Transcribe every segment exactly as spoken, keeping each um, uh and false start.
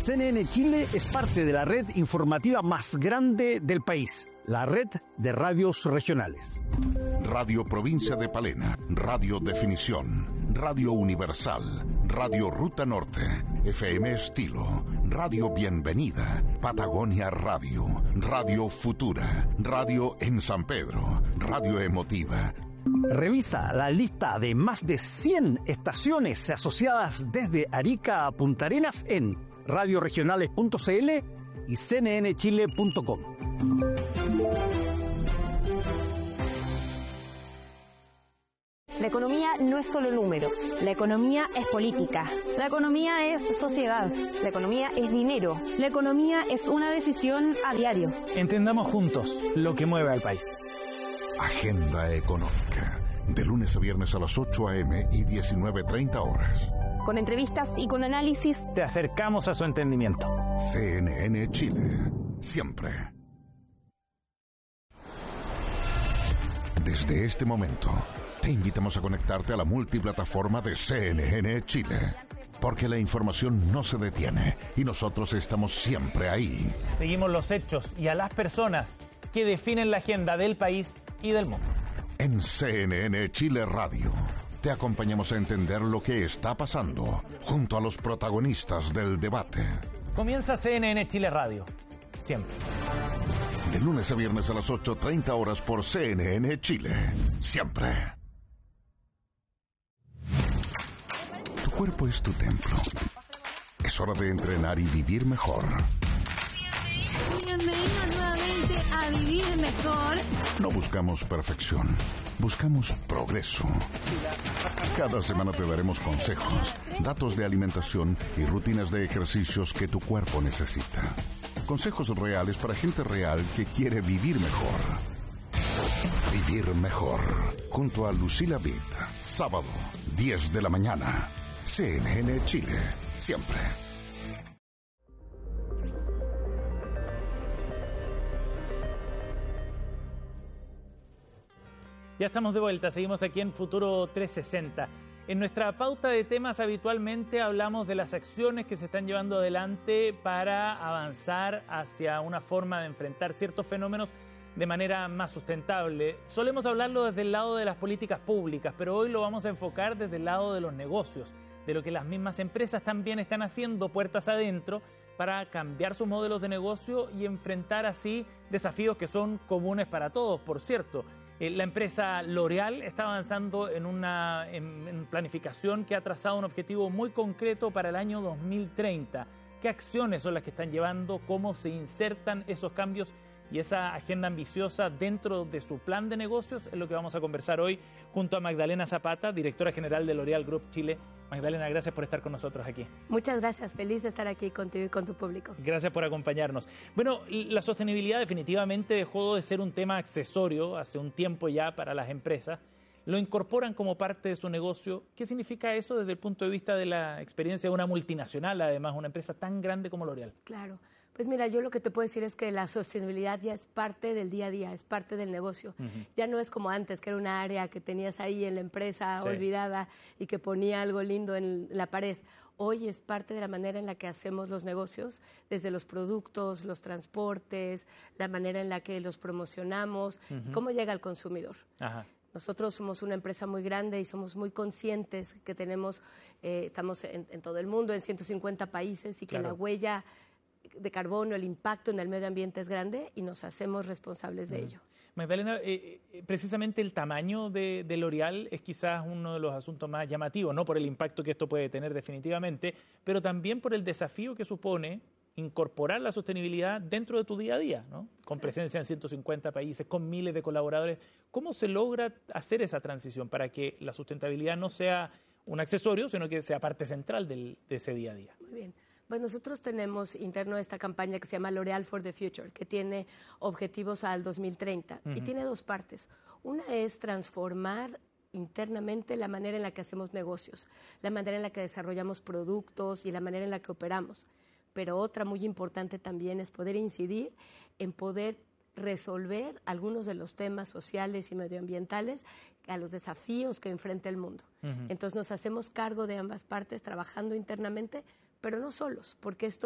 C N N Chile es parte de la red informativa más grande del país, la red de radios regionales. Radio Provincia de Palena, Radio Definición, Radio Universal, Radio Ruta Norte, F M Estilo, Radio Bienvenida, Patagonia Radio, Radio Futura, Radio en San Pedro, Radio Emotiva. Revisa la lista de más de cien estaciones asociadas desde Arica a Punta Arenas en radioregionales punto c l y c n n chile punto com. La economía no es solo números. La economía es política. La economía es sociedad. La economía es dinero. La economía es una decisión a diario. Entendamos juntos lo que mueve al país. Agenda Económica. De lunes a viernes a las ocho a m y diecinueve treinta horas. Con entrevistas y con análisis. Te acercamos a su entendimiento. C N N Chile. Siempre. Desde este momento, te invitamos a conectarte a la multiplataforma de C N N Chile. Porque la información no se detiene y nosotros estamos siempre ahí. Seguimos los hechos y a las personas que definen la agenda del país y del mundo. En C N N Chile Radio, te acompañamos a entender lo que está pasando junto a los protagonistas del debate. Comienza C N N Chile Radio. Siempre. De lunes a viernes a las ocho treinta horas por C N N Chile. Siempre. Tu cuerpo es tu templo. Es hora de entrenar y vivir mejor. Bienvenidos nuevamente a Vivir Mejor. No buscamos perfección, buscamos progreso. Cada semana te daremos consejos, datos de alimentación y rutinas de ejercicios que tu cuerpo necesita. Consejos reales para gente real que quiere vivir mejor. Vivir mejor. Junto a Lucila Vitt. Sábado, diez de la mañana. C N N Chile. Siempre. Ya estamos de vuelta, seguimos aquí en Futuro trescientos sesenta. En nuestra pauta de temas habitualmente hablamos de las acciones que se están llevando adelante para avanzar hacia una forma de enfrentar ciertos fenómenos de manera más sustentable. Solemos hablarlo desde el lado de las políticas públicas, pero hoy lo vamos a enfocar desde el lado de los negocios, de lo que las mismas empresas también están haciendo puertas adentro para cambiar sus modelos de negocio y enfrentar así desafíos que son comunes para todos, por cierto. La empresa L'Oréal está avanzando en una en, en planificación que ha trazado un objetivo muy concreto para el año dos mil treinta. ¿Qué acciones son las que están llevando? ¿Cómo se insertan esos cambios y esa agenda ambiciosa dentro de su plan de negocios? Es lo que vamos a conversar hoy junto a Magdalena Zapata, directora general de L'Oréal Group Chile. Magdalena, gracias por estar con nosotros aquí. Muchas gracias, feliz de estar aquí contigo y con tu público. Gracias por acompañarnos. Bueno, la sostenibilidad definitivamente dejó de ser un tema accesorio hace un tiempo ya para las empresas. Lo incorporan como parte de su negocio. ¿Qué significa eso desde el punto de vista de la experiencia de una multinacional, además, una empresa tan grande como L'Oréal? Claro. Pues mira, yo lo que te puedo decir es que la sostenibilidad ya es parte del día a día, es parte del negocio. Uh-huh. Ya no es como antes, que era una área que tenías ahí en la empresa sí. olvidada y que ponía algo lindo en la pared. Hoy es parte de la manera en la que hacemos los negocios, desde los productos, los transportes, la manera en la que los promocionamos uh-huh. y cómo llega al consumidor. Ajá. Nosotros somos una empresa muy grande y somos muy conscientes que tenemos, eh, estamos en, en todo el mundo, en ciento cincuenta países y que claro. la huella de carbono, el impacto en el medio ambiente es grande y nos hacemos responsables de uh-huh. ello. Magdalena, eh, precisamente el tamaño de, de L'Oréal es quizás uno de los asuntos más llamativos, no por el impacto que esto puede tener definitivamente, pero también por el desafío que supone incorporar la sostenibilidad dentro de tu día a día, ¿no? Con presencia en ciento cincuenta países, con miles de colaboradores. ¿Cómo se logra hacer esa transición para que la sustentabilidad no sea un accesorio, sino que sea parte central del, de ese día a día? Muy bien. Pues nosotros tenemos interno esta campaña que se llama L'Oréal for the Future, que tiene objetivos al dos mil treinta uh-huh. y tiene dos partes. Una es transformar internamente la manera en la que hacemos negocios, la manera en la que desarrollamos productos y la manera en la que operamos. Pero otra muy importante también es poder incidir en poder resolver algunos de los temas sociales y medioambientales a los desafíos que enfrenta el mundo. Uh-huh. Entonces nos hacemos cargo de ambas partes trabajando internamente, pero no solos, porque esto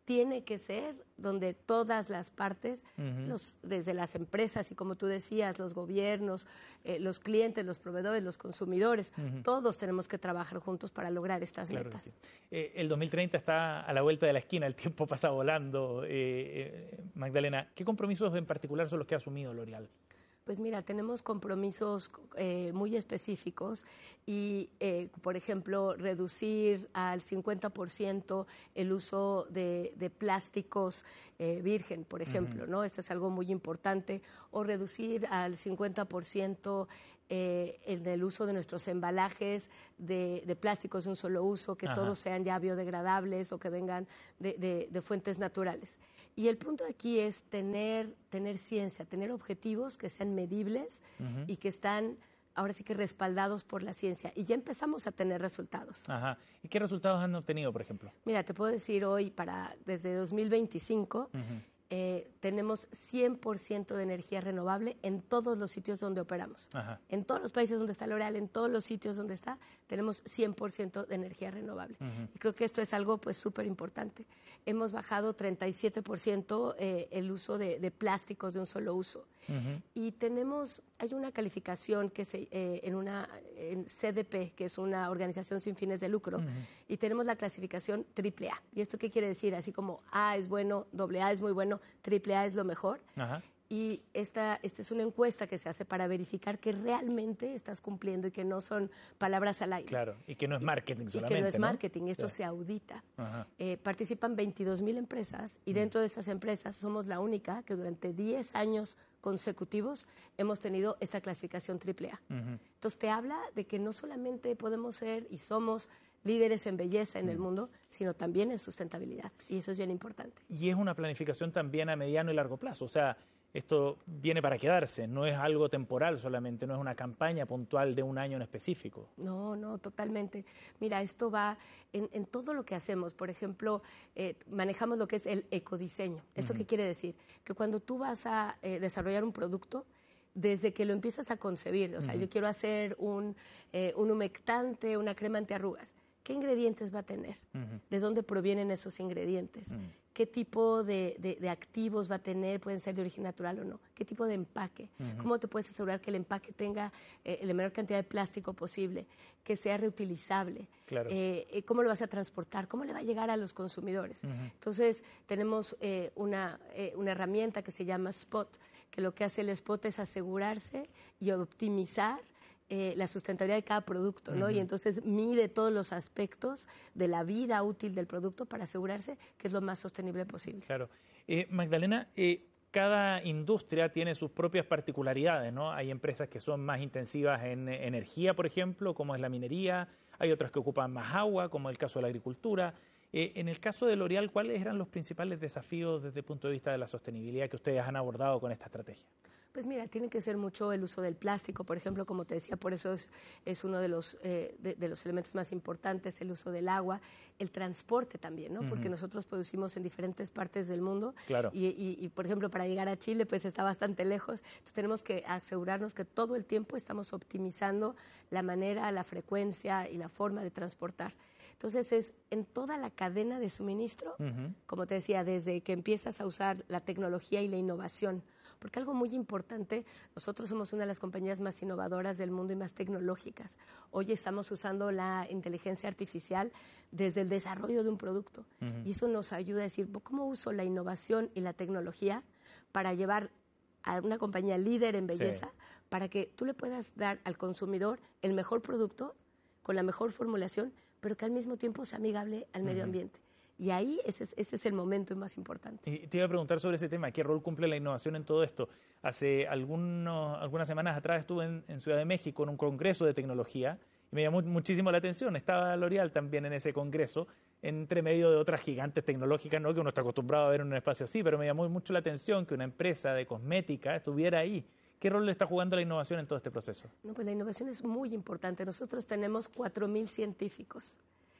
tiene que ser donde todas las partes, uh-huh. los, desde las empresas y como tú decías, los gobiernos, eh, los clientes, los proveedores, los consumidores, uh-huh. todos tenemos que trabajar juntos para lograr estas claro metas. Sí. Eh, el dos mil treinta está a la vuelta de la esquina, el tiempo pasa volando. Eh, eh, Magdalena, ¿qué compromisos en particular son los que ha asumido L'Oréal? Pues mira, tenemos compromisos eh, muy específicos y, eh, por ejemplo, reducir al cincuenta por ciento el uso de, de plásticos eh, virgen, por ejemplo, uh-huh. ¿no? Esto es algo muy importante. O reducir al cincuenta por ciento eh, en el uso de nuestros embalajes de, de plásticos de un solo uso, que Ajá. todos sean ya biodegradables o que vengan de, de, de fuentes naturales. Y el punto aquí es tener, tener ciencia, tener objetivos que sean medibles uh-huh. y que están ahora sí que respaldados por la ciencia. Y ya empezamos a tener resultados. Ajá. ¿Y qué resultados han obtenido, por ejemplo? Mira, te puedo decir hoy, para desde dos mil veinticinco, uh-huh. eh, tenemos cien por ciento de energía renovable en todos los sitios donde operamos. Ajá. En todos los países donde está L'Oréal, en todos los sitios donde está, tenemos cien por ciento de energía renovable. Uh-huh. Y creo que esto es algo pues súper importante. Hemos bajado treinta y siete por ciento eh, el uso de, de plásticos de un solo uso. Uh-huh. Y tenemos, hay una calificación que se, eh, en una en C D P, que es una organización sin fines de lucro, uh-huh. y tenemos la clasificación triple A. ¿Y esto qué quiere decir? Así como A es bueno, doble A es muy bueno, triple A es lo mejor. Uh-huh. Y esta, esta es una encuesta que se hace para verificar que realmente estás cumpliendo y que no son palabras al aire. Claro, y que no es marketing y, solamente, y que no es ¿no? marketing, esto claro. se audita. Eh, participan veintidós mil empresas y dentro de esas empresas somos la única que durante diez años consecutivos hemos tenido esta clasificación triple A. Uh-huh. Entonces te habla de que no solamente podemos ser y somos líderes en belleza en uh-huh. el mundo, sino también en sustentabilidad. Y eso es bien importante. Y es una planificación también a mediano y largo plazo. O sea, esto viene para quedarse, no es algo temporal solamente, no es una campaña puntual de un año en específico. No, no, totalmente. Mira, esto va en, en todo lo que hacemos. Por ejemplo, eh, manejamos lo que es el ecodiseño. ¿Esto uh-huh. qué quiere decir? Que cuando tú vas a eh, desarrollar un producto, desde que lo empiezas a concebir, o sea, uh-huh. yo quiero hacer un, eh, un humectante, una crema antiarrugas, ¿qué ingredientes va a tener? Uh-huh. ¿De dónde provienen esos ingredientes? Uh-huh. ¿Qué tipo de, de, de activos va a tener? ¿Pueden ser de origen natural o no? ¿Qué tipo de empaque? Uh-huh. ¿Cómo te puedes asegurar que el empaque tenga eh, la menor cantidad de plástico posible? Que sea reutilizable. Claro. Eh, ¿Cómo lo vas a transportar? ¿Cómo le va a llegar a los consumidores? Uh-huh. Entonces, tenemos eh, una, eh, una herramienta que se llama Spot, que lo que hace el Spot es asegurarse y optimizar Eh, la sustentabilidad de cada producto, ¿no? Uh-huh. Y entonces mide todos los aspectos de la vida útil del producto para asegurarse que es lo más sostenible posible. Claro. Eh, Magdalena, eh, cada industria tiene sus propias particularidades, ¿no? Hay empresas que son más intensivas en energía, por ejemplo, como es la minería, hay otras que ocupan más agua, como el caso de la agricultura. Eh, en el caso de L'Oréal, ¿cuáles eran los principales desafíos desde el punto de vista de la sostenibilidad que ustedes han abordado con esta estrategia? Pues mira, tiene que ser mucho el uso del plástico, por ejemplo, como te decía, por eso es, es uno de los, eh, de, de los elementos más importantes, el uso del agua, el transporte también, ¿no? Uh-huh. Porque nosotros producimos en diferentes partes del mundo claro. y, y, y, por ejemplo, para llegar a Chile, pues está bastante lejos, entonces tenemos que asegurarnos que todo el tiempo estamos optimizando la manera, la frecuencia y la forma de transportar. Entonces, es en toda la cadena de suministro, uh-huh. como te decía, desde que empiezas a usar la tecnología y la innovación. Porque algo muy importante, nosotros somos una de las compañías más innovadoras del mundo y más tecnológicas. Hoy estamos usando la inteligencia artificial desde el desarrollo de un producto. Uh-huh. Y eso nos ayuda a decir, ¿cómo uso la innovación y la tecnología para llevar a una compañía líder en belleza, sí. para que tú le puedas dar al consumidor el mejor producto, con la mejor formulación, pero que al mismo tiempo sea amigable al medio uh-huh. ambiente? Y ahí ese es, ese es el momento más importante. Y te iba a preguntar sobre ese tema, ¿qué rol cumple la innovación en todo esto? Hace algunos, algunas semanas atrás estuve en, en Ciudad de México en un congreso de tecnología y me llamó muchísimo la atención. Estaba L'Oréal también en ese congreso, entre medio de otras gigantes tecnológicas, no que uno está acostumbrado a ver en un espacio así, pero me llamó mucho la atención que una empresa de cosmética estuviera ahí. ¿Qué rol le está jugando la innovación en todo este proceso? No, pues la innovación es muy importante. Nosotros tenemos cuatro mil científicos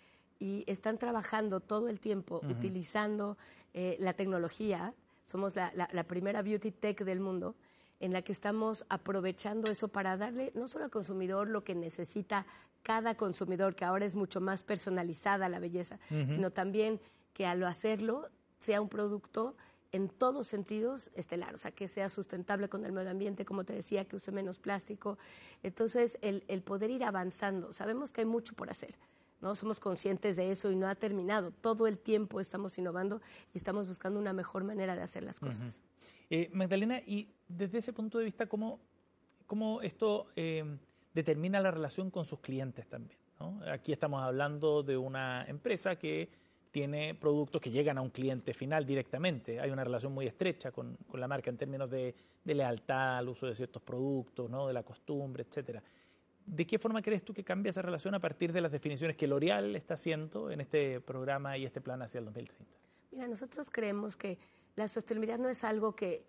y están trabajando todo el tiempo uh-huh. utilizando eh, la tecnología. Somos la, la, la primera beauty tech del mundo en la que estamos aprovechando eso para darle no solo al consumidor lo que necesita cada consumidor, que ahora es mucho más personalizada la belleza, uh-huh. sino también que al hacerlo sea un producto en todos sentidos estelar, o sea, que sea sustentable con el medio ambiente, como te decía, que use menos plástico. Entonces, el, el poder ir avanzando, sabemos que hay mucho por hacer, ¿no? Somos conscientes de eso y no ha terminado. Todo el tiempo estamos innovando y estamos buscando una mejor manera de hacer las cosas. Uh-huh. eh, Magdalena, y desde ese punto de vista, ¿cómo, cómo esto eh, determina la relación con sus clientes también, ¿no? Aquí estamos hablando de una empresa que tiene productos que llegan a un cliente final directamente. Hay una relación muy estrecha con, con la marca en términos de, de lealtad al uso de ciertos productos, ¿no? De la costumbre, etcétera. ¿De qué forma crees tú que cambia esa relación a partir de las definiciones que L'Oréal está haciendo en este programa y este plan hacia el dos mil treinta? Mira, nosotros creemos que la sostenibilidad no es algo que